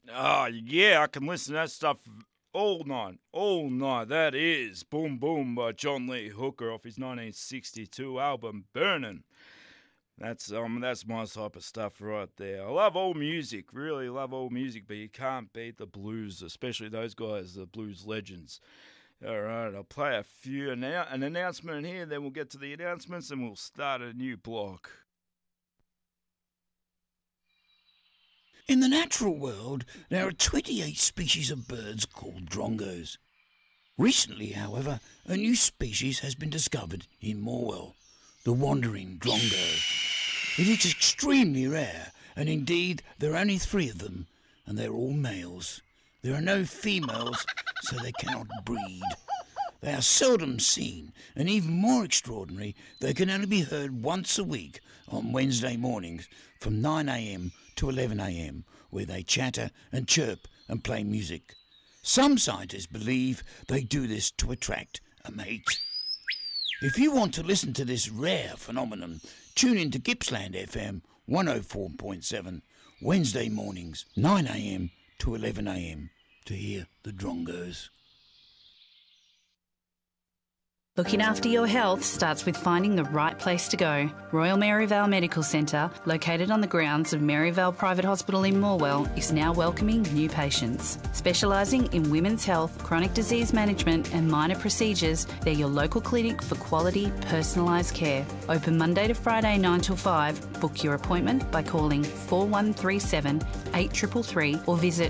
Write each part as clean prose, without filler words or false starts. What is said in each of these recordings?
Oh, yeah, I can listen to that stuff all night. All night. That is Boom Boom by John Lee Hooker off his 1962 album Burnin'. That's my type of stuff right there. I love all music, really love all music, but you can't beat the blues, especially those guys, the blues legends. All right, I'll play an announcement here, then we'll get to the announcements and we'll start a new block. In the natural world, there are 28 species of birds called drongos. Recently, however, a new species has been discovered in Morwell, the wandering drongo. It is extremely rare, and indeed there are only 3 of them, and they're all males. There are no females, so they cannot breed. They are seldom seen, and even more extraordinary, they can only be heard once a week on Wednesday mornings from 9 a.m. to 11 a.m, where they chatter and chirp and play music. Some scientists believe they do this to attract a mate. If you want to listen to this rare phenomenon, tune in to Gippsland FM 104.7 Wednesday mornings 9 a.m. to 11 a.m. to hear the drongos. Looking after your health starts with finding the right place to go. Royal Maryvale Medical Centre, located on the grounds of Maryvale Private Hospital in Morwell, is now welcoming new patients. Specialising in women's health, chronic disease management and minor procedures, they're your local clinic for quality, personalised care. Open Monday to Friday 9 till 5. Book your appointment by calling 4137 8333 or visit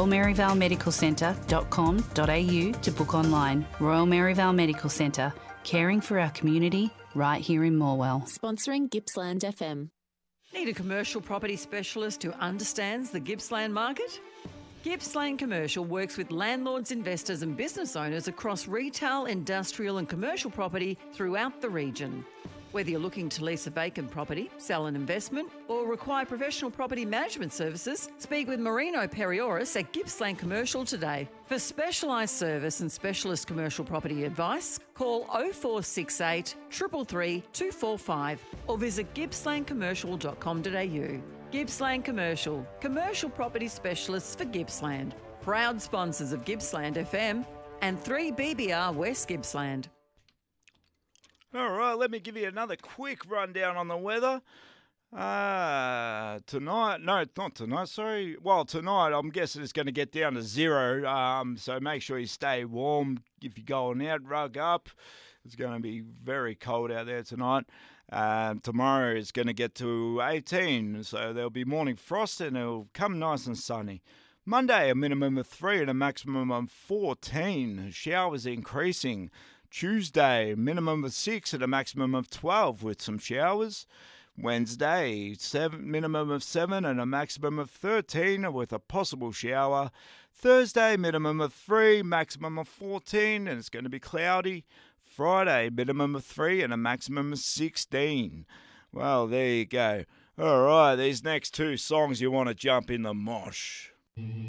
royalmaryvalemedicalcentre.com.au to book online. Royal Maryvale Medical Centre, caring for our community right here in Morwell. Sponsoring Gippsland FM. Need a commercial property specialist who understands the Gippsland market? Gippsland Commercial works with landlords, investors and business owners across retail, industrial and commercial property throughout the region. Whether you're looking to lease a vacant property, sell an investment or require professional property management services, speak with Marino Perioris at Gippsland Commercial today. For specialised service and specialist commercial property advice, call 0468 333 245 or visit gippslandcommercial.com.au. Gippsland Commercial, commercial property specialists for Gippsland. Proud sponsors of Gippsland FM and 3BBR West Gippsland. All right, let me give you another quick rundown on the weather. Tonight, no, not tonight, sorry. Well, tonight I'm guessing it's going to get down to 0, so make sure you stay warm if you're going out, rug up. It's going to be very cold out there tonight. Tomorrow it's going to get to 18, so there'll be morning frost and it'll come nice and sunny. Monday, a minimum of 3 and a maximum of 14. Showers increasing. Tuesday, minimum of 6 and a maximum of 12 with some showers. Wednesday, minimum of 7 and a maximum of 13 with a possible shower. Thursday, minimum of 3, maximum of 14, and it's going to be cloudy. Friday, minimum of 3 and a maximum of 16. Well, there you go. All right, these next 2 songs you want to jump in the mosh.